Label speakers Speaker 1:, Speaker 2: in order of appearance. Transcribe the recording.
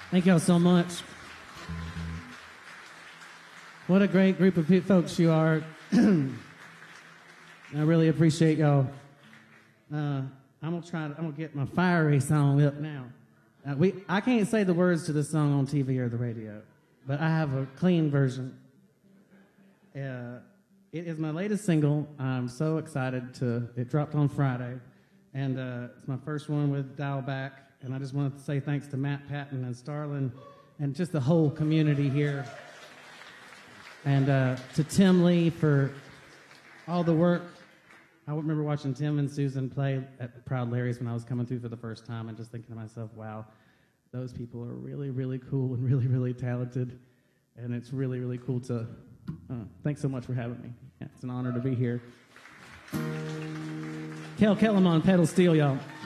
Speaker 1: Thank y'all so much. What a great group of folks you are. I really appreciate y'all. I'm gonna get my fiery song up now. I can't say the words to this song on TV or the radio, but I have a clean version. It is my latest single. I'm so excited it dropped on Friday, and it's my first one with Dial Back, and I just wanted to say thanks to Matt Patton and Starlin and just the whole community here, and to Tim Lee for all the work. I remember watching Tim and Susan play at Proud Larry's when I was coming through for the first time and just thinking to myself, wow, those people are really, really cool and really, really talented, and it's really, really cool to... thanks so much for having me. Yeah, it's an honor to be here. Kel Kellam on pedal steel, y'all.